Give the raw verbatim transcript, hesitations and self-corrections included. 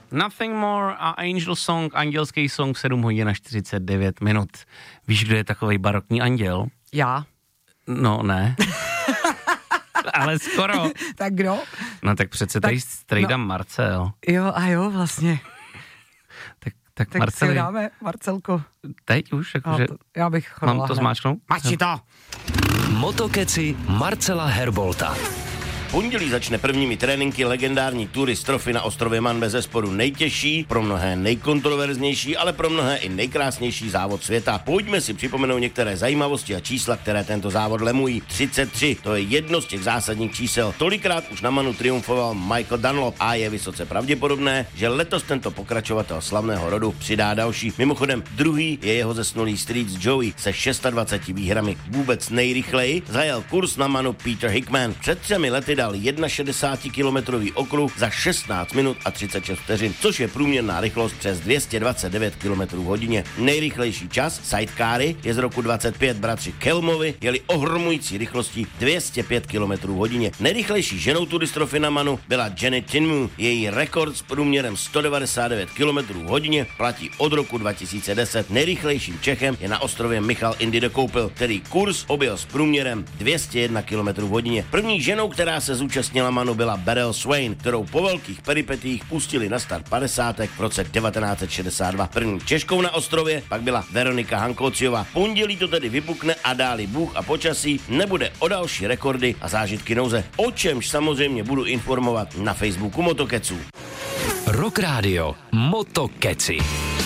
Nothing More a Angel Song, andělský song, sedm hodin a čtyřicet devět minut. Víš, kdo je takovej barokní anděl? Já. No, ne. Ale skoro. Tak kdo? No tak přece tady strejda no. Marcel. Jo, a jo, vlastně. tak tak, tak Marceli. si dáme, Marcelko. Teď už, jakože... Já bych mám to zmáčknout? Mači to! Motokeci Marcela Herbolta. Pondělí začne prvními tréninky legendární tury Strofy na ostrově Man, bezesporu nejtěžší, pro mnohé nejkontroverznější, ale pro mnohé i nejkrásnější závod světa. Pojďme si připomenout některé zajímavosti a čísla, které tento závod lemují. třicet tři, to je jedno z těch zásadních čísel. Tolikrát už na Manu triumfoval Michael Dunlop a je vysoce pravděpodobné, že letos tento pokračovatel slavného rodu přidá další. Mimochodem, druhý je jeho zesnulý Streets Joey se dvaceti šesti výhrami. Vůbec nejrychleji zajel kurz na Manu Peter Hickman. Před třemi lety dal šedesátikilometrový okruh za šestnáct minut a třicet šest vteřin, což je průměrná rychlost přes dvě stě dvacet devět kilometrů hodině. Nejrychlejší čas sidecary je z roku dvacet pět. Bratři Kelmovi jeli ohromující rychlostí dvě stě pět kilometrů hodině. Nejrychlejší ženou tury Strofy na Manu byla Jenny Tinmu. Její rekord s průměrem sto devadesát devět kilometrů hodině platí od roku dva tisíce deset. Nejrychlejším Čechem je na ostrově Michal Indy de Koupil, který kurz objel s průměrem dvě stě jedna kilometrů hodině. První ženou, která se zúčastnila Manu, byla Beryl Swain, kterou po velkých peripetích pustili na start padesátek v roce devatenáct set šedesát dva. První Češkou na ostrově pak byla Veronika Hankóciová. Pondělí to tedy vypukne a dáli Bůh a počasí nebude o další rekordy a zážitky nouze, o čemž samozřejmě budu informovat na Facebooku Motokeců. Rock Radio Motokeci.